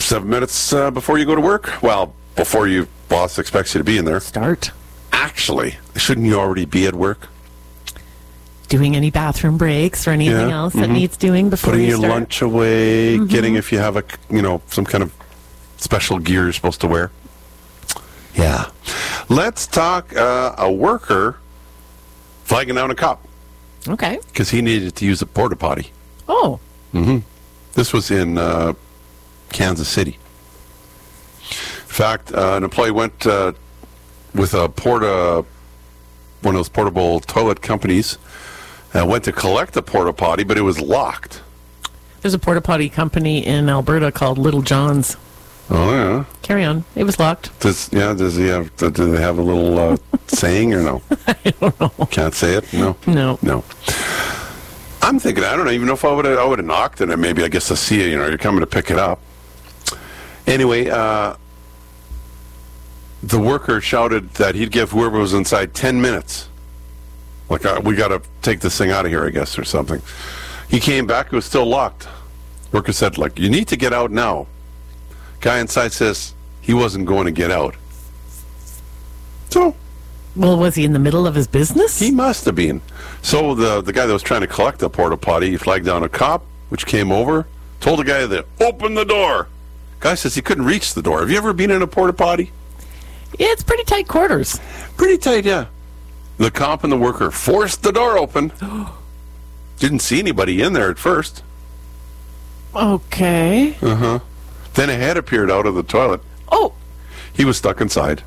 7 minutes before you go to work. Well, before your boss expects you to be in there. Start. Actually, shouldn't you already be at work? Doing any bathroom breaks or anything else that needs doing before Putting you your start? lunch away, getting, if you have some kind of special gear you're supposed to wear. Yeah. Let's talk a worker flagging down a cop Okay. because he needed to use a porta potty. Oh. This was in Kansas City. In fact, an employee went with one of those portable toilet companies, went to collect a porta potty, but it was locked. There's a porta potty company in Alberta called Little John's. Oh yeah. Carry on. It was locked. Do they have a little saying or no? I don't know. Can't say it. No. No. I'm thinking, I don't even know if I would have knocked and maybe I guess to see it, you're coming to pick it up. Anyway, the worker shouted that he'd give whoever was inside 10 minutes. Like, we got to take this thing out of here, I guess, or something. He came back, it was still locked. Worker said, you need to get out now. Guy inside says he wasn't going to get out. So... Well, was he in the middle of his business? He must have been. So the guy that was trying to collect the porta potty, he flagged down a cop, which came over, told the guy to open the door. Guy says he couldn't reach the door. Have you ever been in a porta potty? Yeah, it's pretty tight quarters. Pretty tight, yeah. The cop and the worker forced the door open. Didn't see anybody in there at first. Okay. Then a head appeared out of the toilet. Oh, He was stuck inside.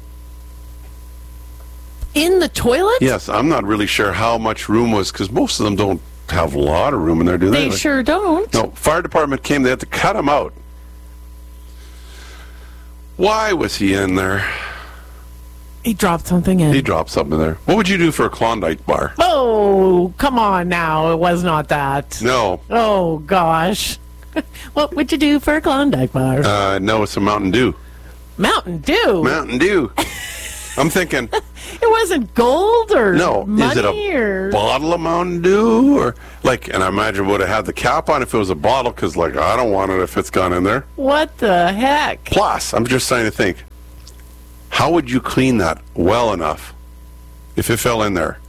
in the toilet? Yes, I'm not really sure how much room was, because most of them don't have a lot of room in there, do they? They sure don't. No, fire department came, they had to cut him out. Why was he in there? He dropped something in. He dropped something there. What would you do for a Klondike bar? Oh, come on now. It was not that. No. Oh, gosh. What would you do for a Klondike bar? No, it's a Mountain Dew. Mountain Dew? Mountain Dew. I'm thinking, It wasn't gold or no, money is it a or... bottle of Mountain Dew? Or, and I imagine would have had the cap on if it was a bottle, because, I don't want it if it's gone in there. What the heck? Plus, I'm just trying to think, how would you clean that well enough if it fell in there?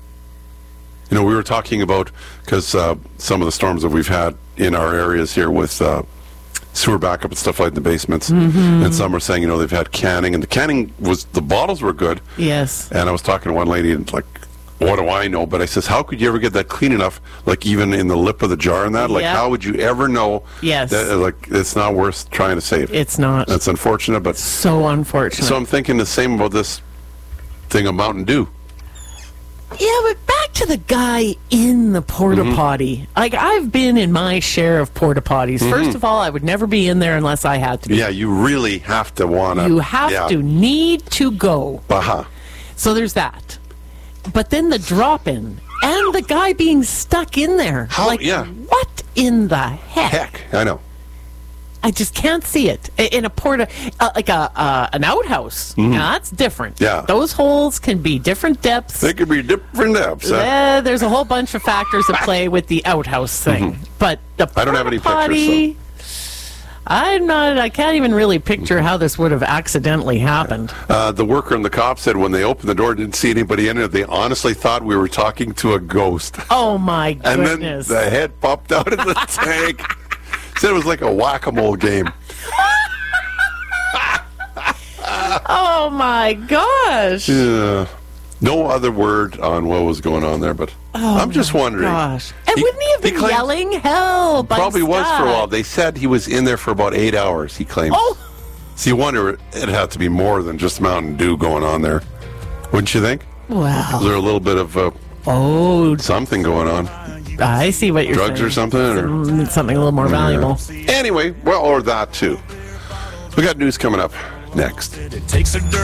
We were talking about, because some of the storms that we've had in our areas here with sewer backup and stuff like the basements, and some are saying, they've had canning, and the bottles were good. Yes. And I was talking to one lady, and what do I know? But I says, how could you ever get that clean enough, even in the lip of the jar and that? Yeah. How would you ever know Yes. that, it's not worth trying to save? It's not. That's unfortunate, but... So unfortunate. So I'm thinking the same about this thing of Mountain Dew. Yeah, but back to the guy in the porta potty. I've been in my share of porta potties. First of all, I would never be in there unless I had to be. Yeah, you really have to want to. You have to need to go. Uh-huh. So there's that. But then the drop-in and the guy being stuck in there. What in the heck? Heck, I know. I just can't see it. In a porta, an outhouse. Now, that's different. Yeah. Those holes can be different depths. They could be different depths. There's a whole bunch of factors that play with the outhouse thing. But the I don't have any potty, pictures, I can't even really picture how this would have accidentally happened. The worker and the cop said when they opened the door, didn't see anybody in it. They honestly thought we were talking to a ghost. Oh my And goodness. then the head popped out of the tank. Said it was like a whack-a-mole game. Oh my gosh. Yeah. No other word on what was going on there, but I'm just wondering. Gosh. And wouldn't he have been claims- yelling help? Probably was for a while. They said he was in there for about 8 hours, he claims. Oh. So you wonder, it had to be more than just Mountain Dew going on there. Wouldn't you think? Wow. Is there a little bit of something going on? I see what you're Drugs saying. or something? Or? Something a little more valuable. Anyway, or that too. We got news coming up next. It takes a